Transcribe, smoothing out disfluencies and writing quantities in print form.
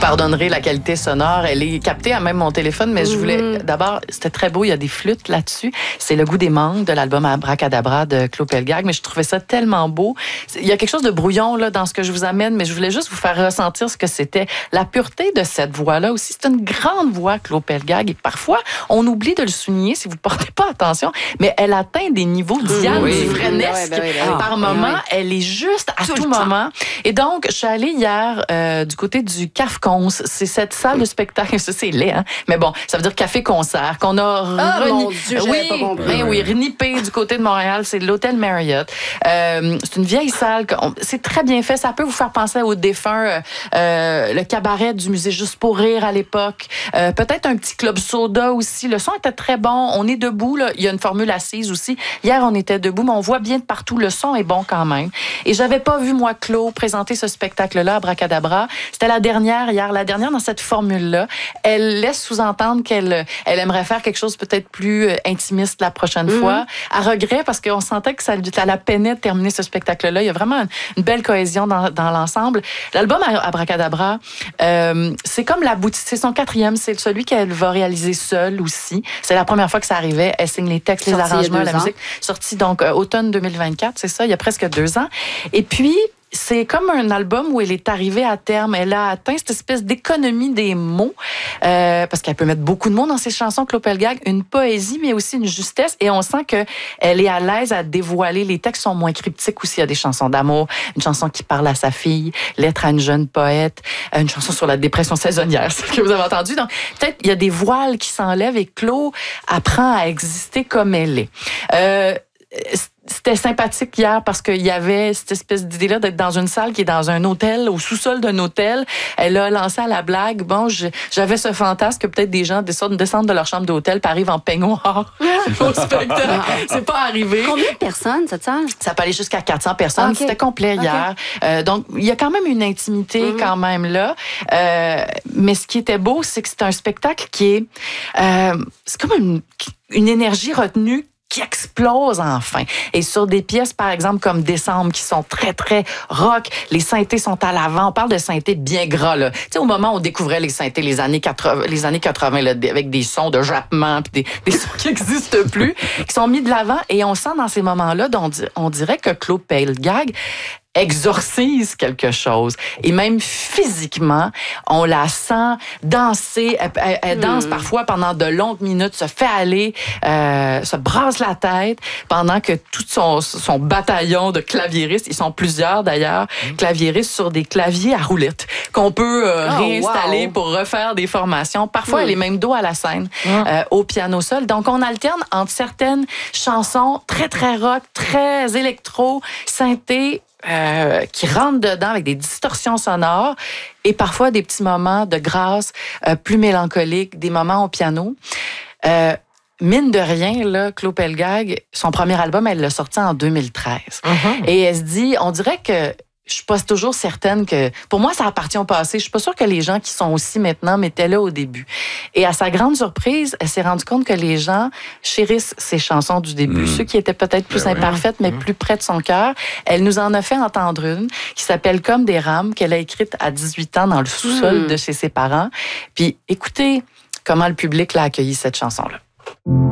pardonnerez la qualité sonore. Elle est captée à même mon téléphone, mais je voulais... D'abord, c'était très beau. Il y a des flûtes là-dessus. C'est Le goût des mangues de l'album Abracadabra de Claude Pelgag, mais je trouvais ça tellement beau. Il y a quelque chose de brouillon là, dans ce que je vous amène, mais je voulais juste vous faire ressentir ce que c'était. La pureté de cette voix-là aussi. C'est une grande voix, Claude Pelgag, et parfois, on oublie de le souligner si vous ne portez pas attention, mais elle atteint des niveaux diaphragnesques. Par moment, elle est juste à tout moment. Et donc, je suis allée hier du côté du CAFCONS. C'est cette salle de spectacle. Ça, c'est laid, hein? Mais bon, ça veut dire café-concert qu'on a mon Dieu, j'avais pas compris. renippé du côté de Montréal. C'est l'hôtel Marriott. C'est une vieille salle. C'est très bien fait. Ça peut vous faire penser au défunt, le cabaret du musée Juste pour rire à l'époque. Peut-être un petit club soda aussi. Le son était très bon. On est debout. Là. Il y a une formule assise aussi. Hier, on était debout, mais on voit bien de partout. Le son est bon quand même. Et j'avais pas vu, moi, Claude, présenter ce spectacle-là, Abracadabra. C'était la dernière hier. La dernière dans cette formule-là. Elle laisse sous-entendre qu'elle aimerait faire quelque chose peut-être plus intimiste la prochaine fois. À regret, parce qu'on sentait que ça la peinait de terminer ce spectacle-là. Il y a vraiment une belle cohésion dans l'ensemble. L'album Abracadabra, c'est comme la boutique. C'est son 4e. C'est celui qu'elle va réaliser seule aussi. C'est la première fois que ça arrivait. Elle signe les textes, les arrangements, la musique. Sorti donc automne 2024, c'est ça, il y a presque 2 ans. Et puis, c'est comme un album où elle est arrivée à terme. Elle a atteint cette espèce d'économie des mots, parce qu'elle peut mettre beaucoup de mots dans ses chansons, Claude Pelgag, une poésie, mais aussi une justesse. Et on sent qu'elle est à l'aise à dévoiler. Les textes sont moins cryptiques aussi. Il y a des chansons d'amour, une chanson qui parle à sa fille, Lettre à une jeune poète, une chanson sur la dépression saisonnière, c'est ce que vous avez entendu. Donc, peut-être il y a des voiles qui s'enlèvent et Claude apprend à exister comme elle est. C'était sympathique hier parce qu'il y avait cette espèce d'idée-là d'être dans une salle qui est dans un hôtel, au sous-sol d'un hôtel. Elle a lancé à la blague. Bon, j'avais ce fantasme que peut-être des gens descendent de leur chambre d'hôtel et arrivent en peignoir au spectacle. C'est pas arrivé. Combien de personnes, cette salle? Ça peut aller jusqu'à 400 personnes. Okay. C'était complet hier. Donc, il y a quand même une intimité quand même là. Mais ce qui était beau, c'est que c'est un spectacle qui est... c'est comme une énergie retenue qui explose enfin. Et sur des pièces, par exemple, comme Décembre, qui sont très, très rock, les synthés sont à l'avant. On parle de synthés bien gras, là. Tu sais, au moment où on découvrait les synthés, les années 80 là, avec des sons de jappement, puis des sons qui n'existent plus, qui sont mis de l'avant. Et on sent dans ces moments-là, on dirait que Claude Pelgag exorcise quelque chose. Et même physiquement, on la sent danser. Elle danse parfois pendant de longues minutes, se fait aller, se brasse la tête, pendant que tout son bataillon de claviéristes, ils sont plusieurs d'ailleurs, claviéristes sur des claviers à roulettes, qu'on peut réinstaller pour refaire des formations. Parfois, elle est même dos à la scène, au piano seul. Donc, on alterne entre certaines chansons très, très rock, très électro, synthé, qui rentrent dedans avec des distorsions sonores et parfois des petits moments de grâce plus mélancoliques, des moments au piano. Mine de rien, là, Claude Pelgag, son premier album, elle l'a sorti en 2013. Et elle se dit, on dirait que je suis pas toujours certaine que... Pour moi, ça appartient au passé. Je suis pas sûre que les gens qui sont aussi maintenant m'étaient là au début. Et à sa grande surprise, elle s'est rendue compte que les gens chérissent ses chansons du début. Ceux qui étaient peut-être plus imparfaites, mais plus près de son cœur. Elle nous en a fait entendre une qui s'appelle Comme des rames, qu'elle a écrite à 18 ans dans le sous-sol de chez ses parents. Puis écoutez comment le public l'a accueilli, cette chanson-là.